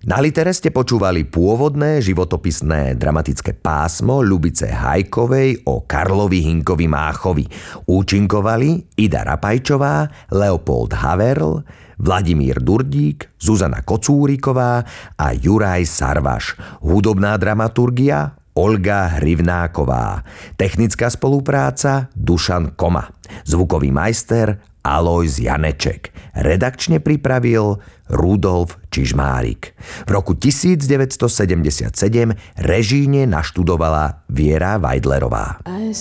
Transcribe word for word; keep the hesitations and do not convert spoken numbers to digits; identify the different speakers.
Speaker 1: Na Litere ste počúvali pôvodné životopisné dramatické pásmo Ľubice Hajkovej o Karlovi Hinkovi Máchovi. Účinkovali Ida Rapajčová, Leopold Haverl, Vladimír Durdík, Zuzana Kocúriková a Juraj Sarvaš. Hudobná dramaturgia Olga Hrivnáková. Technická spolupráca Dušan Koma. Zvukový majster Alojz Janeček. Redakčne pripravil Rudolf Čižmárik. V roku devätnásťsedemdesiatsedem režíne naštudovala Viera Vajdlerová.
Speaker 2: I